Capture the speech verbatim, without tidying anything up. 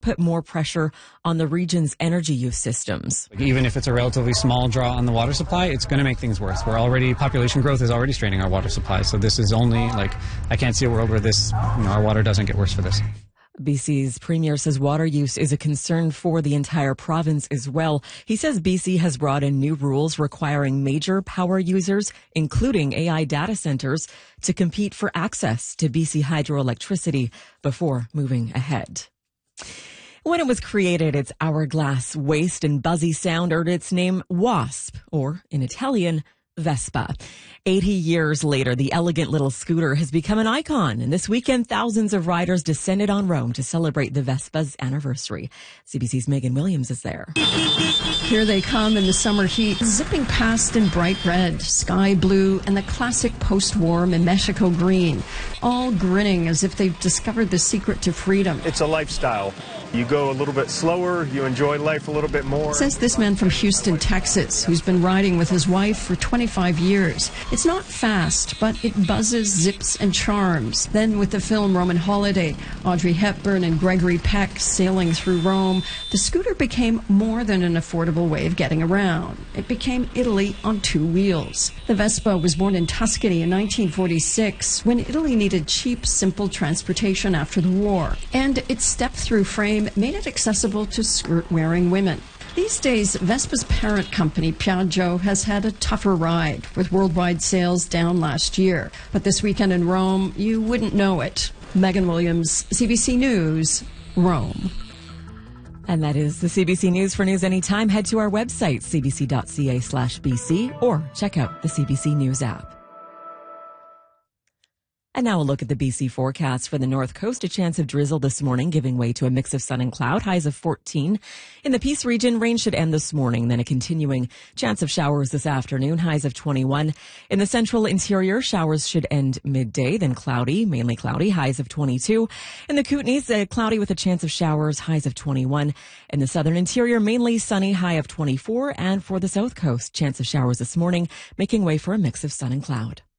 put more pressure on the region's energy use systems. Even if it's a relatively small draw on the water supply, it's going to make things worse. We're already, population growth is already straining our water supply. So this is only, like, I can't see a world where this, you know, our water doesn't get worse for this. B C's premier says water use is a concern for the entire province as well. He says B C has brought in new rules requiring major power users, including A I data centers, to compete for access to B C hydroelectricity before moving ahead. When it was created, its hourglass waist and buzzy sound earned its name WASP, or in Italian, Vespa. eighty years later, the elegant little scooter has become an icon, and this weekend thousands of riders descended on Rome to celebrate the Vespa's anniversary. C B C's Megan Williams is there. Here they come in the summer heat, zipping past in bright red, sky blue, and the classic post-war Mexico green, all grinning as if they've discovered the secret to freedom. It's a lifestyle. You go a little bit slower, you enjoy life a little bit more. Says this man from Houston, Texas, who's been riding with his wife for twenty-five years. It's not fast, but it buzzes, zips, and charms. Then with the film Roman Holiday, Audrey Hepburn and Gregory Peck sailing through Rome, the scooter became more than an affordable way of getting around. It became Italy on two wheels. The Vespa was born in Tuscany in nineteen forty-six, when Italy needed cheap, simple transportation after the war. And its step-through frame made it accessible to skirt-wearing women. These days, Vespa's parent company, Piaggio, has had a tougher ride, with worldwide sales down last year. But this weekend in Rome, you wouldn't know it. Megan Williams, C B C News, Rome. And that is the C B C News. For news anytime, head to our website, c b c dot c a slash b c, or check out the C B C News app. And now a look at the B C forecast for the North Coast. A chance of drizzle this morning, giving way to a mix of sun and cloud, highs of fourteen. In the Peace region, rain should end this morning, then a continuing chance of showers this afternoon, highs of twenty-one. In the central interior, showers should end midday, then cloudy, mainly cloudy, highs of twenty-two. In the Kootenays, uh, cloudy with a chance of showers, highs of twenty-one. In the southern interior, mainly sunny, high of twenty-four. And for the South Coast, chance of showers this morning, making way for a mix of sun and cloud.